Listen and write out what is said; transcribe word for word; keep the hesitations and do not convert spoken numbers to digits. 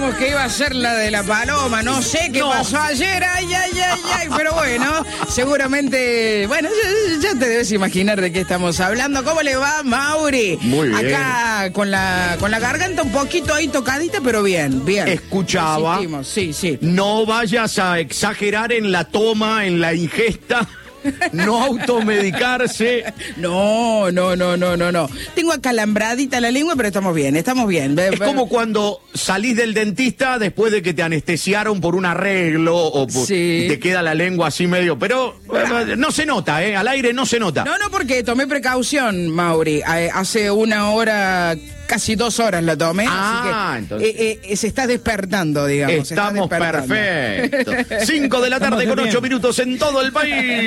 Dijimos que iba a ser la de la paloma, no sé qué no. pasó ayer, ay, ay, ay, ay, pero bueno, seguramente, bueno, ya, ya te debes imaginar de qué estamos hablando. ¿Cómo le va, Mauri? Muy bien. Acá con la, con la garganta un poquito ahí tocadita, pero bien, bien. Escuchaba. Resistimos. Sí, sí. No vayas a exagerar en la toma, en la ingesta. No automedicarse. No, no, no, no, no, no. Tengo acalambradita la lengua, pero estamos bien, estamos bien. Es como cuando salís del dentista después de que te anestesiaron por un arreglo o por, sí. y te queda la lengua así medio, pero eh, no se nota, ¿eh? Al aire no se nota. No, no, porque tomé precaución, Mauri. Hace una hora, casi dos horas la tomé. Ah, así que, entonces. Eh, eh, se está despertando, digamos. Estamos está despertando. perfectos. Cinco de la tarde con ocho minutos en todo el país.